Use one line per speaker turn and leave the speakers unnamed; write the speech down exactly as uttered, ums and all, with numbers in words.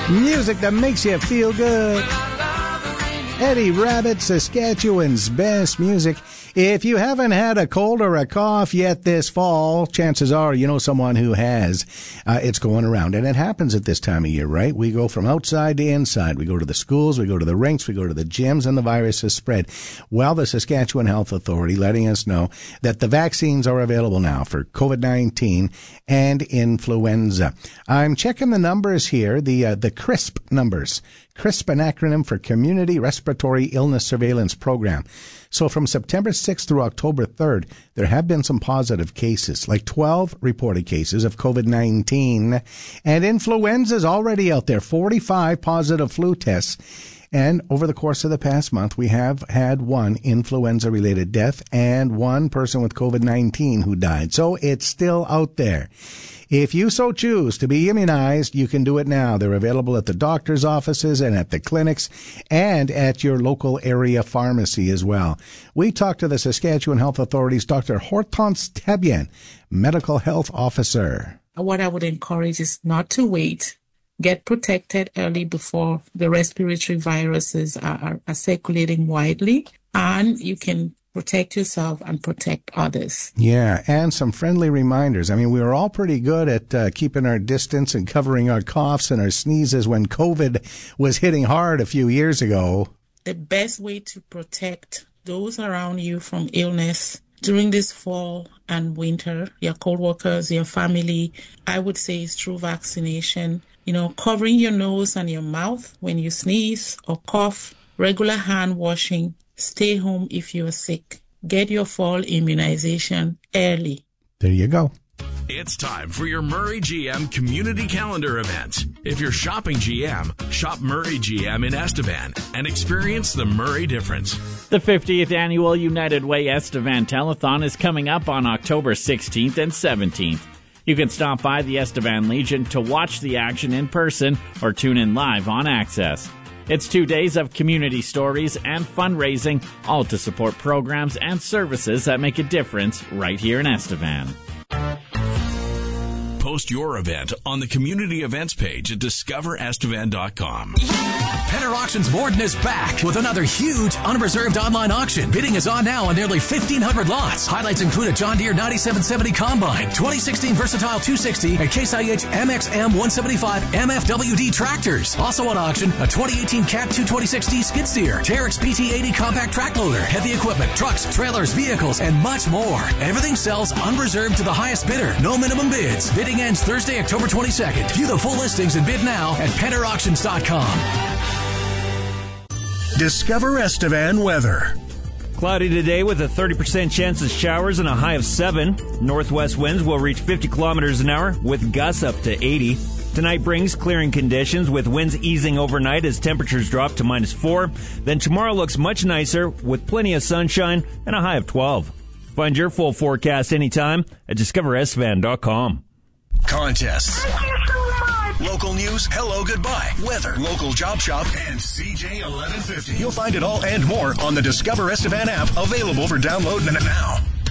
Music that makes you feel good. Eddie Rabbitt, Saskatchewan's best music. If you haven't had a cold or a cough yet this fall, chances are you know someone who has. Uh, it's going around, and it happens at this time of year, right? We go from outside to inside. We go to the schools, we go to the rinks, we go to the gyms, and the virus has spread. Well, the Saskatchewan Health Authority letting us know that the vaccines are available now for COVID nineteen and influenza. I'm checking the numbers here, the uh, the CRISP numbers. CRISP, an acronym for Community Respiratory Illness Surveillance Program. So from September sixth through October third, there have been some positive cases, like twelve reported cases of COVID nineteen. And influenza is already out there, forty-five positive flu tests. And over the course of the past month, we have had one influenza-related death and one person with COVID nineteen who died. So it's still out there. If you so choose to be immunized, you can do it now. They're available at the doctor's offices and at the clinics and at your local area pharmacy as well. We talked to the Saskatchewan Health Authority's Doctor Hortense Tebien, Medical Health Officer.
What I would encourage is not to wait. Get protected early before the respiratory viruses are, are, are circulating widely, and you can protect yourself and protect others.
Yeah, and some friendly reminders. I mean, we were all pretty good at uh, keeping our distance and covering our coughs and our sneezes when COVID was hitting hard a few years ago.
The best way to protect those around you from illness during this fall and winter, your co-workers, your family, I would say is through vaccination. You know, covering your nose and your mouth when you sneeze or cough, regular hand washing, stay home if you're sick. Get your fall immunization early.
There you go.
It's time for your Murray G M Community Calendar event. If you're shopping G M, shop Murray G M in Estevan and experience the Murray difference.
The fiftieth Annual United Way Estevan Telethon is coming up on October sixteenth and seventeenth. You can stop by the Estevan Legion to watch the action in person or tune in live on Access. It's two days of community stories and fundraising, all to support programs and services that make a difference right here in Estevan.
Post your event on the community events page at discover estevan dot com.
Penner Auctions Borden is back with another huge unreserved online auction. Bidding is on now on nearly fifteen hundred lots. Highlights include a John Deere ninety-seven seventy Combine, twenty sixteen Versatile two sixty, and Case I H M X M one seventy-five M F W D tractors. Also on auction, a twenty eighteen Cat two twenty-six D skid steer, Terex P T eighty compact track loader, heavy equipment, trucks, trailers, vehicles, and much more. Everything sells unreserved to the highest bidder. No minimum bids. Bidding ends Thursday, October twenty-second. View the full listings and bid now at penner auctions dot com.
Discover Estevan weather.
Cloudy today with a thirty percent chance of showers and a high of seven. Northwest winds will reach fifty kilometers an hour with gusts up to eighty. Tonight brings clearing conditions with winds easing overnight as temperatures drop to minus four. Then tomorrow looks much nicer with plenty of sunshine and a high of twelve. Find your full forecast anytime at discover estevan dot com.
Contests. Local news, hello, goodbye, weather, local job shop, and C J eleven fifty. You'll find it all and more on the Discover Estevan app, available for download now.